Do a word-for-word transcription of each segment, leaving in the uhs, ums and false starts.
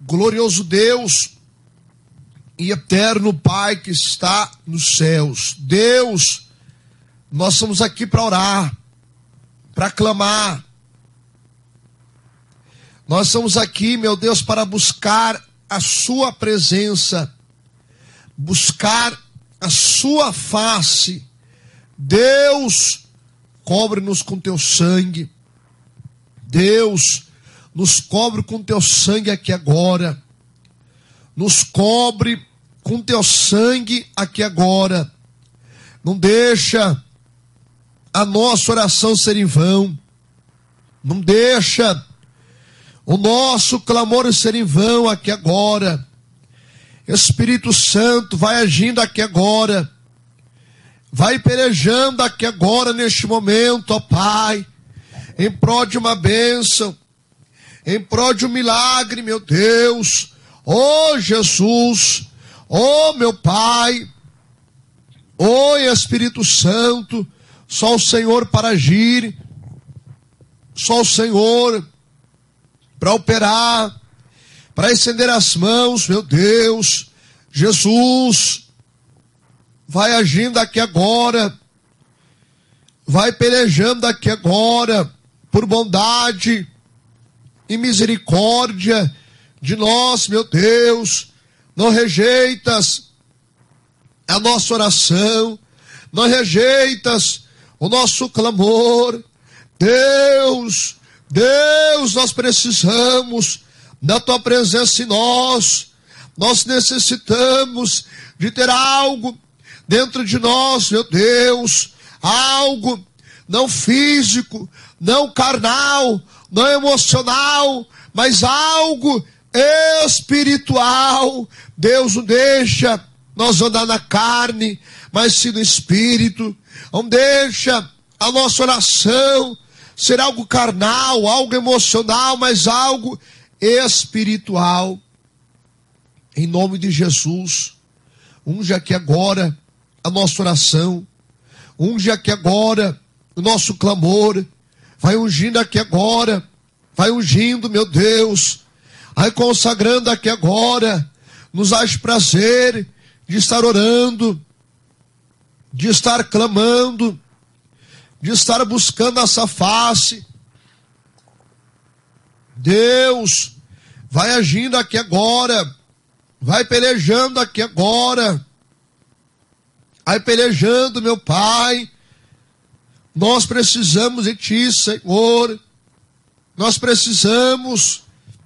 glorioso Deus e eterno Pai que está nos céus. Deus, nós estamos aqui para orar, para clamar. Nós estamos aqui, meu Deus, para buscar a sua presença, buscar a sua face. Deus, cobre-nos com teu sangue. Deus, nos cobre com teu sangue aqui agora. Nos cobre com teu sangue aqui agora. Não deixa a nossa oração ser em vão. Não deixa o nosso clamor ser em vão aqui agora. Espírito Santo, vai agindo aqui agora. Vai pelejando aqui agora, neste momento, ó Pai. Em prol de uma bênção. Em prol de um milagre, meu Deus. Ó Jesus. Ó meu Pai. Ó Espírito Santo. Só o Senhor para agir. Só o Senhor para operar, para estender as mãos, meu Deus. Jesus, vai agindo aqui agora, vai pelejando aqui agora, por bondade e misericórdia de nós, meu Deus. Não rejeitas a nossa oração, não rejeitas o nosso clamor. Deus, Deus, nós precisamos da tua presença em nós. Nós necessitamos de ter algo dentro de nós, meu Deus. Algo não físico, não carnal, não emocional, mas algo espiritual. Deus não deixa nós andar na carne, mas sim no espírito. Não deixa a nossa oração ser algo carnal, algo emocional, mas algo espiritual. Em nome de Jesus, unge aqui agora a nossa oração, unge aqui agora o nosso clamor, vai ungindo aqui agora, vai ungindo, meu Deus, vai consagrando aqui agora, nos dás prazer de estar orando, de estar clamando, de estar buscando essa face. Deus, vai agindo aqui agora, vai pelejando aqui agora, vai pelejando, meu Pai. Nós precisamos de Ti, Senhor. Nós precisamos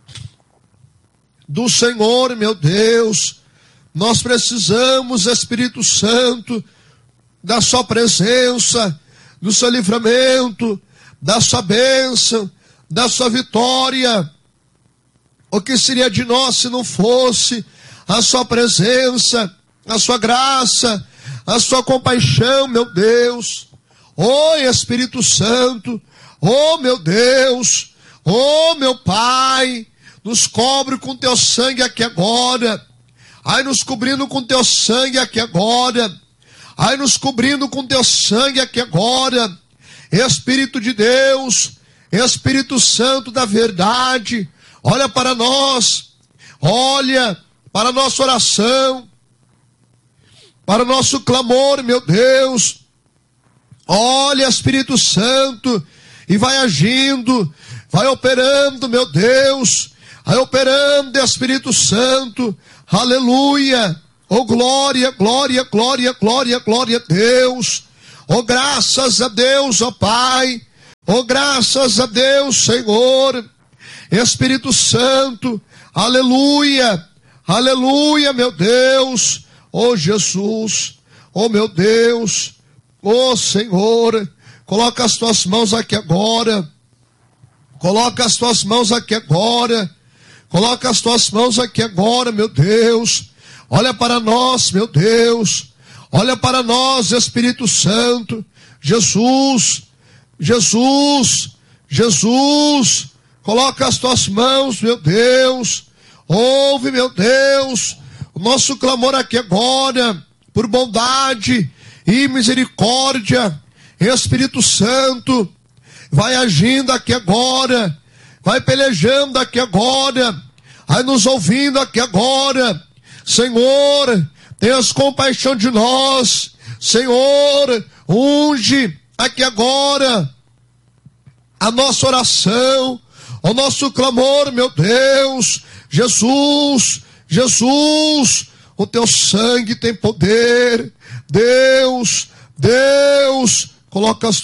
do Senhor, meu Deus. Nós precisamos, Espírito Santo, da Sua presença, do Seu livramento, da Sua bênção, da Sua vitória. O que seria de nós se não fosse a Sua presença, a Sua graça, a Sua compaixão, meu Deus. Ó Espírito Santo, ó meu Deus, ó meu Pai, nos cobre com Teu sangue aqui agora. Ai, nos cobrindo com Teu sangue aqui agora. Ai, nos cobrindo com Teu sangue aqui agora. Espírito de Deus, Espírito Santo da verdade, olha para nós, olha para a nossa oração, para o nosso clamor, meu Deus. Olha, Espírito Santo, e vai agindo, vai operando, meu Deus, vai operando, Espírito Santo, aleluia. Oh, glória, glória, glória, glória, glória a Deus. Oh, graças a Deus, ó oh, Pai. Oh, graças a Deus, Senhor. Espírito Santo, aleluia, aleluia, meu Deus. Oh, Jesus, oh, meu Deus, oh, Senhor. Coloca as tuas mãos aqui agora. Coloca as tuas mãos aqui agora. Coloca as tuas mãos aqui agora, meu Deus. Olha para nós, meu Deus. Olha para nós, Espírito Santo. Jesus, Jesus, Jesus. Coloca as tuas mãos, meu Deus. Ouve, meu Deus, o nosso clamor aqui agora, por bondade e misericórdia. Espírito Santo, vai agindo aqui agora. Vai pelejando aqui agora. Vai nos ouvindo aqui agora. Senhor, tenhas compaixão de nós. Senhor, unge aqui agora a nossa oração, o nosso clamor, meu Deus. Jesus, Jesus, o teu sangue tem poder. Deus, Deus, coloca as